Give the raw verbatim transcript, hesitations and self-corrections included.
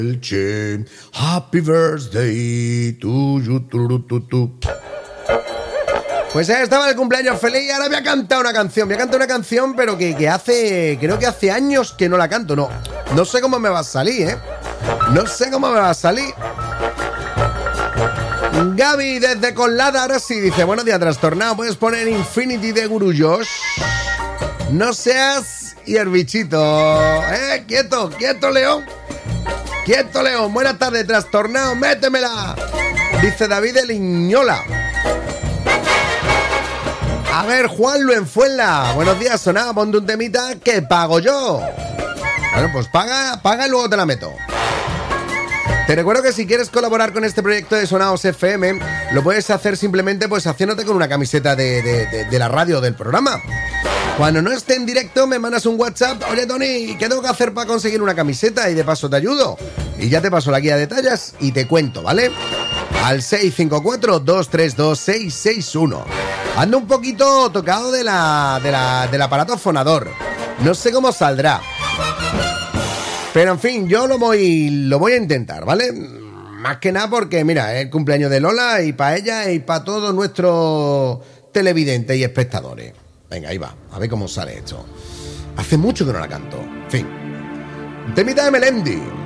Elche, happy birthday to you, tu, tu, tu. Pues ahí estaba el cumpleaños feliz y ahora voy a cantar una canción. Voy a cantar una canción, pero que, que hace, creo que hace años que no la canto. No, no sé cómo me va a salir, ¿eh? No sé cómo me va a salir. Gaby desde Colada, ahora sí, dice: buenos días, trastornado, puedes poner Infinity de Guru Josh. No seas y el bichito. Eh, quieto, quieto, León. Quieto, León. Buenas tardes, trastornado, métemela. Dice David de Liñola. A ver, Juan Luenfuenla. Buenos días, sonado, ponte un temita que pago yo. Bueno, pues paga, paga y luego te la meto. Te recuerdo que si quieres colaborar con este proyecto de Sonados F M, lo puedes hacer simplemente pues haciéndote con una camiseta de, de, de, de la radio del programa. Cuando no esté en directo me mandas un WhatsApp: oye Tony, ¿qué tengo que hacer para conseguir una camiseta? Y de paso te ayudo. Y ya te paso la guía de tallas y te cuento, ¿vale? Al seis cinco cuatro, dos tres dos, seis seis uno. Ando un poquito tocado de la, de la, del aparato fonador. No sé cómo saldrá. Pero en fin, yo lo voy, lo voy a intentar, ¿vale? Más que nada porque, mira, es el cumpleaños de Lola y para ella y para todos nuestros televidentes y espectadores. Venga, ahí va, a ver cómo sale esto. Hace mucho que no la canto. En fin. Temita de Melendi.